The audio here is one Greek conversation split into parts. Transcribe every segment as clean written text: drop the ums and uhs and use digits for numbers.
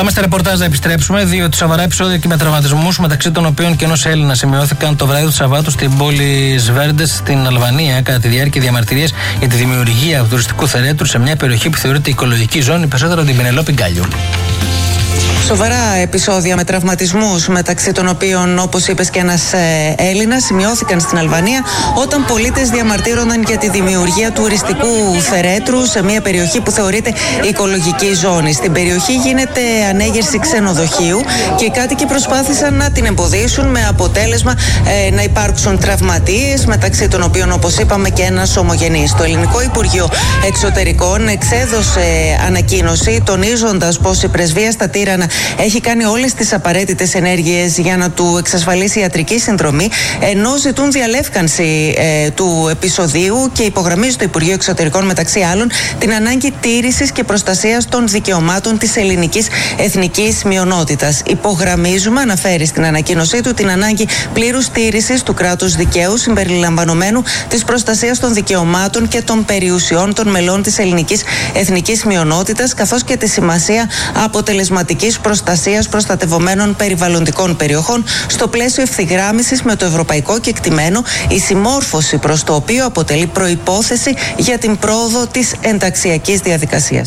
Πάμε στα ρεπορτάζ να επιστρέψουμε. Δύο σοβαρά επεισόδια και με τραυματισμούς, μεταξύ των οποίων και ενός Έλληνα, σημειώθηκαν το βράδυ του Σαββάτου στην πόλη Σβέρντες στην Αλβανία κατά τη διάρκεια διαμαρτυρίας για τη δημιουργία τουριστικού θερέτρου σε μια περιοχή που θεωρείται οικολογική ζώνη. Περισσότερο την Πενελόπη Γκάλιου. Σοβαρά επεισόδια με τραυματισμούς, μεταξύ των οποίων, όπως είπες, και ένας Έλληνας, σημειώθηκαν στην Αλβανία όταν πολίτες διαμαρτύρονταν για τη δημιουργία τουριστικού θερέτρου σε μια περιοχή που θεωρείται οικολογική ζώνη. Στην περιοχή γίνεται ανέγερση ξενοδοχείου και οι κάτοικοι προσπάθησαν να την εμποδίσουν, με αποτέλεσμα να υπάρξουν τραυματίες, μεταξύ των οποίων, όπως είπαμε, και ένας ομογενής. Το Ελληνικό Υπουργείο Εξωτερικών εξέδωσε ανακοίνωση τονίζοντας πως η πρεσβεία στα Τύρανα έχει κάνει όλες τις απαραίτητες ενέργειες για να του εξασφαλίσει ιατρική συνδρομή, ενώ ζητούν διαλεύκανση του επεισοδίου και υπογραμμίζει το Υπουργείο Εξωτερικών, μεταξύ άλλων, την ανάγκη τήρησης και προστασίας των δικαιωμάτων της ελληνικής εθνικής μειονότητας. Υπογραμμίζουμε, αναφέρει στην ανακοίνωσή του, την ανάγκη πλήρους τήρησης του κράτους δικαίου, συμπεριλαμβανομένου της προστασίας των δικαιωμάτων και των περιουσιών των μελών της ελληνικής εθνικής μειονότητας, καθώς και τη σημασία αποτελεσματικής προστασίας προστατευομένων περιβαλλοντικών περιοχών στο πλαίσιο ευθυγράμμισης με το ευρωπαϊκό κεκτημένο, η συμμόρφωση προς το οποίο αποτελεί προϋπόθεση για την πρόοδο της ενταξιακής διαδικασίας.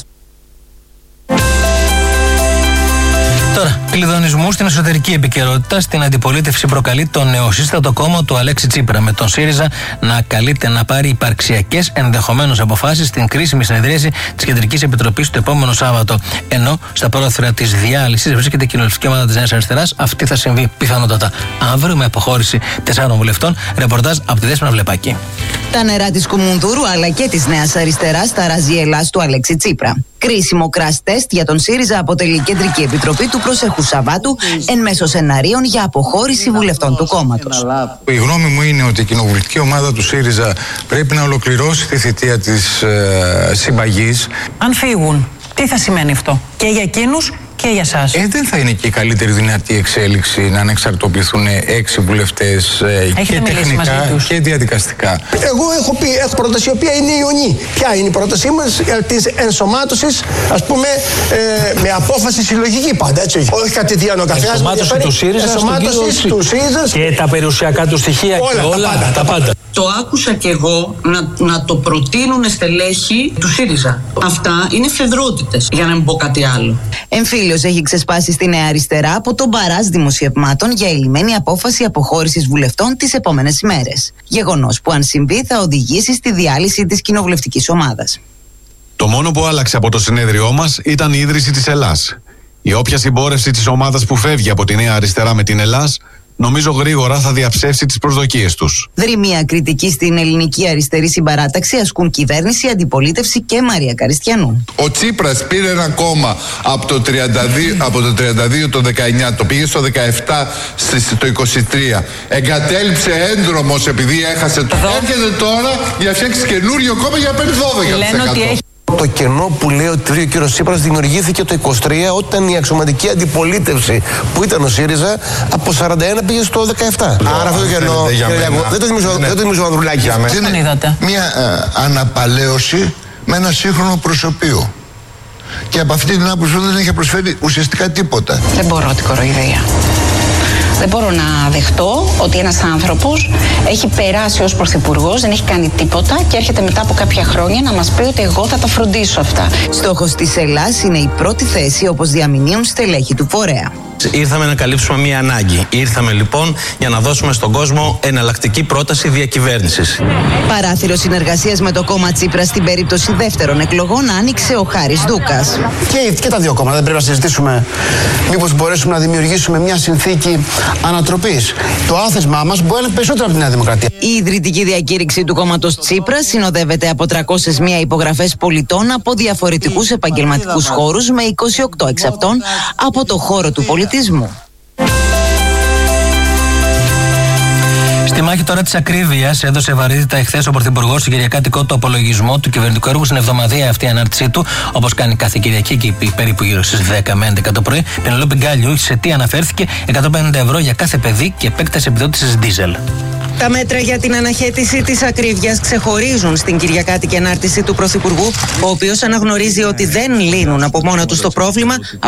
Τώρα, κλειδονισμού στην εσωτερική επικαιρότητα στην αντιπολίτευση προκαλεί το νεοσύστατο κόμμα του Αλέξη Τσίπρα, με τον ΣΥΡΙΖΑ να καλείται να πάρει υπαρξιακές ενδεχομένως αποφάσεις στην κρίσιμη συνεδρίαση της Κεντρικής Επιτροπής το επόμενο Σάββατο. Ενώ στα πρόθυρα της διάλυσης βρίσκεται η κοινοβουλευτική ομάδα της Νέας Αριστεράς. Αυτή θα συμβεί πιθανότατα αύριο με αποχώρηση 4 βουλευτών. Ρεπορτάζ από τη Δέσποινα Βλεπάκη. Τα νερά της Κουμουνδούρου αλλά και της Νέας Αριστεράς ταράζει η Ελλάς του Αλέξη Τσίπρα. Κρίσιμο crash test για τον ΣΥΡΙΖΑ αποτελεί η Κεντρική Επιτροπή του προσεχού Σαββάτου εν μέσω σεναρίων για αποχώρηση βουλευτών του κόμματος. Η γνώμη μου είναι ότι η κοινοβουλευτική ομάδα του ΣΥΡΙΖΑ πρέπει να ολοκληρώσει τη θητεία της συμπαγής. Αν φύγουν, τι θα σημαίνει αυτό και για εκείνους και για εσάς? Δεν θα είναι και η καλύτερη δυνατή εξέλιξη να ανεξαρτοποιηθούν 6 βουλευτές και τεχνικά και διαδικαστικά. Εγώ έχω πρόταση η οποία είναι ιονή. Ποια είναι η πρότασή μας? Της ενσωμάτωσης, ας πούμε, με απόφαση συλλογική πάντα, έτσι. Όχι κατηδίαν ο καθένας. Ενσωμάτωση του ΣΥΡΙΖΑ και τα περιουσιακά του στοιχεία και όλα τα πάντα. Το άκουσα κι εγώ να το προτείνουν στελέχη του ΣΥΡΙΖΑ. Αυτά είναι φεδρότητες, για να μην πω κάτι άλλο. Εμφύλιος έχει ξεσπάσει στη Νέα Αριστερά από τον μπαράζ δημοσιευμάτων για ηλυμένη απόφαση αποχώρησης βουλευτών τις επόμενες ημέρες. Γεγονός που, αν συμβεί, θα οδηγήσει στη διάλυση της κοινοβουλευτικής ομάδας. Το μόνο που άλλαξε από το συνέδριό μας ήταν η ίδρυση της Ελλάς. Η όποια συμπόρευση της ομάδας που φεύγει από τη Νέα Αριστερά με την Ελλάς, νομίζω γρήγορα θα διαψεύσει τις προσδοκίες τους. Δρυμία κριτική στην ελληνική αριστερή συμπαράταξη ασκούν κυβέρνηση, αντιπολίτευση και Μαρία Καριστιανού. Ο Τσίπρας πήρε ένα κόμμα από το 32 το 19, το πήγε στο 17 το 23. Εγκατέλειψε ένδρομος επειδή έχασε το. Έρχεται τώρα για να φτιάξει καινούριο κόμμα για να παίρνει 12%. Το κενό που λέει ότι ο κύριος Τσίπρας δημιουργήθηκε το 23 όταν η αξιωματική αντιπολίτευση που ήταν ο ΣΥΡΙΖΑ από 41 πήγε στο 17. Άρα αυτό το κενό δεν το θυμίζω Ανδρουλάκη. Είναι μια αναπαλαίωση με ένα σύγχρονο προσωπείο. Και από αυτή την άποψη δεν έχει προσφέρει ουσιαστικά τίποτα. Δεν μπορώ την κοροϊδία. Δεν μπορώ να δεχτώ ότι ένας άνθρωπος έχει περάσει ως πρωθυπουργός, δεν έχει κάνει τίποτα και έρχεται μετά από κάποια χρόνια να μας πει ότι εγώ θα τα φροντίσω αυτά. Στόχος της Ελλάς είναι η πρώτη θέση, όπως διαμηνύουν στελέχη του φορέα. Ήρθαμε να καλύψουμε μία ανάγκη. Ήρθαμε λοιπόν για να δώσουμε στον κόσμο εναλλακτική πρόταση διακυβέρνησης. Παράθυρο συνεργασίας με το κόμμα Τσίπρα στην περίπτωση δεύτερων εκλογών άνοιξε ο Χάρης Δούκας. Και τα δύο κόμματα δεν πρέπει να συζητήσουμε μήπως μπορέσουμε να δημιουργήσουμε μια συνθήκη ανατροπής. Το άθεσμά μας μπορεί να είναι περισσότερο από τη Νέα Δημοκρατία. Η ιδρυτική διακήρυξη του κόμματος Τσίπρα συνοδεύεται από 301 υπογραφές πολιτών από διαφορετικούς επαγγελματικούς χώρους, με 28 εξ αυτών από το χώρο του πολιτισμού. Στη μάχη τώρα της ακρίβειας έδωσε βαρύτητα εχθές ο Πρωθυπουργός στην Κυριακάτικο το απολογισμό του κυβερνητικού έργου στην εβδομαδιαία αυτή ανάρτησή του, όπως κάνει κάθε Κυριακή και περίπου γύρω στις 10 με 11 το πρωί. Πενελόπη Γκάλιου, σε τι αναφέρθηκε? 150 ευρώ για κάθε παιδί και επέκταση επιδότησης δίζελ. Τα μέτρα για την αναχέτηση της ακρίβειας ξεχωρίζουν στην Κυριακάτικη ανάρτηση του Πρωθυπουργού, ο οποίος αναγνωρίζει ότι δεν λύνουν από μόνα τους το πρόβλημα.